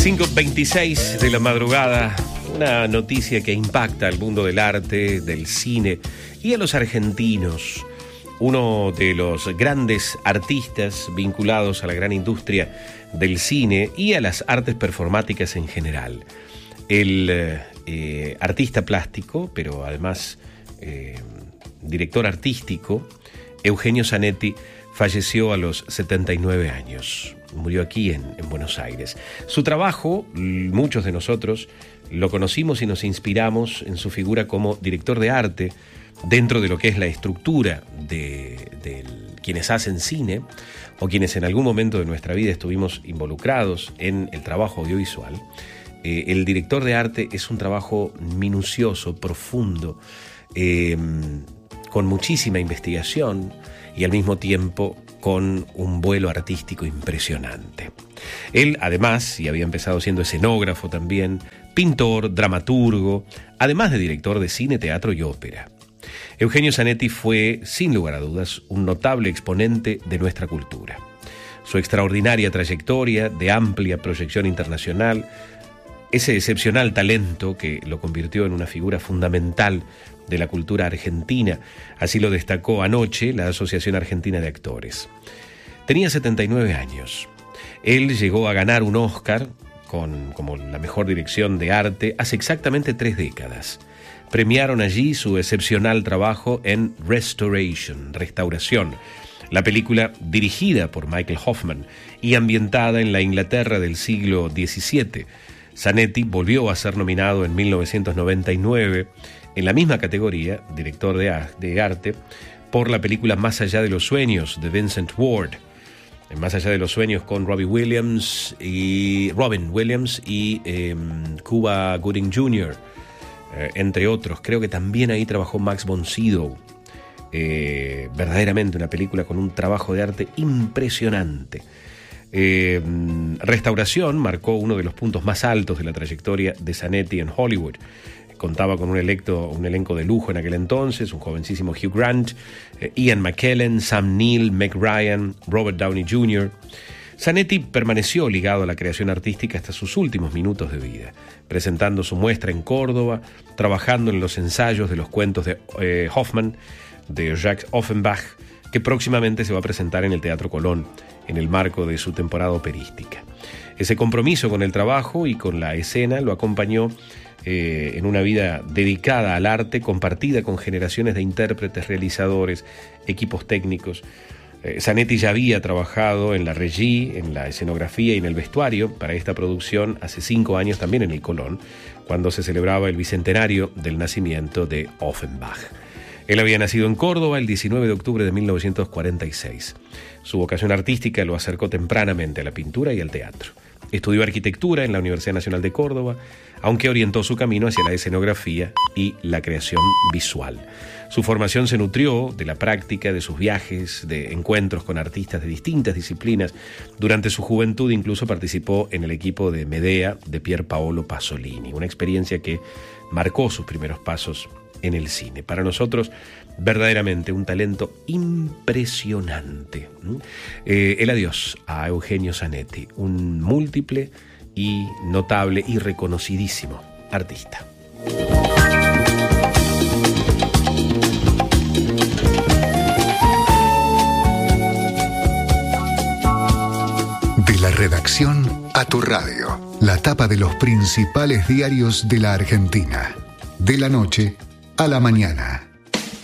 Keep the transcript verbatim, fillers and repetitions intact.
cinco veintiséis de la madrugada, una noticia que impacta al mundo del arte, del cine y a los argentinos. Uno de los grandes artistas vinculados a la gran industria del cine y a las artes performáticas en general. El eh, artista plástico, pero además eh, director artístico, Eugenio Zanetti, falleció a los setenta y nueve años. Murió aquí en, en Buenos Aires. Su trabajo, muchos de nosotros lo conocimos y nos inspiramos en su figura como director de arte dentro de lo que es la estructura de, de quienes hacen cine o quienes en algún momento de nuestra vida estuvimos involucrados en el trabajo audiovisual. Eh, el director de arte es un trabajo minucioso, profundo, eh, con muchísima investigación y al mismo tiempo con un vuelo artístico impresionante. Él, además, y había empezado siendo escenógrafo también, pintor, dramaturgo, además de director de cine, teatro y ópera. Eugenio Zanetti fue, sin lugar a dudas, un notable exponente de nuestra cultura. Su extraordinaria trayectoria de amplia proyección internacional, ese excepcional talento que lo convirtió en una figura fundamental de la cultura argentina, así lo destacó anoche la Asociación Argentina de Actores. Tenía setenta y nueve años. Él llegó a ganar un Oscar con, como la mejor dirección de arte hace exactamente tres décadas. Premiaron allí su excepcional trabajo en Restoration, Restauración, la película dirigida por Michael Hoffman y ambientada en la Inglaterra del siglo diecisiete. Zanetti volvió a ser nominado en mil novecientos noventa y nueve en la misma categoría, director de, de arte, por la película Más allá de los sueños, de Vincent Ward. En Más allá de los sueños con Robbie Williams y Robin Williams y eh, Cuba Gooding junior, eh, entre otros. Creo que también ahí trabajó Max von Sydow. Eh, verdaderamente una película con un trabajo de arte impresionante. Eh, Restauración marcó uno de los puntos más altos de la trayectoria de Zanetti en Hollywood. Contaba con un, electo, un elenco de lujo en aquel entonces, un jovencísimo Hugh Grant, eh, Ian McKellen, Sam Neill, Meg Ryan, Robert Downey junior Zanetti permaneció ligado a la creación artística hasta sus últimos minutos de vida, presentando su muestra en Córdoba, trabajando en los ensayos de los cuentos de eh, Hoffman, de Jacques Offenbach, que próximamente se va a presentar en el Teatro Colón, en el marco de su temporada operística. Ese compromiso con el trabajo y con la escena lo acompañó eh, en una vida dedicada al arte, compartida con generaciones de intérpretes, realizadores, equipos técnicos. Eh, Zanetti ya había trabajado en la regie, en la escenografía y en el vestuario para esta producción hace cinco años también en el Colón, cuando se celebraba el bicentenario del nacimiento de Offenbach. Él había nacido en Córdoba el diecinueve de octubre de mil novecientos cuarenta y seis. Su vocación artística lo acercó tempranamente a la pintura y al teatro. Estudió arquitectura en la Universidad Nacional de Córdoba, aunque orientó su camino hacia la escenografía y la creación visual. Su formación se nutrió de la práctica, de sus viajes, de encuentros con artistas de distintas disciplinas. Durante su juventud incluso participó en el equipo de Medea de Pier Paolo Pasolini, una experiencia que marcó sus primeros pasos en el cine. Para nosotros, verdaderamente un talento impresionante. Eh, el adiós a Eugenio Zanetti, un múltiple y notable y reconocidísimo artista. De la redacción a tu radio, la tapa de los principales diarios de la Argentina. De la noche a la mañana.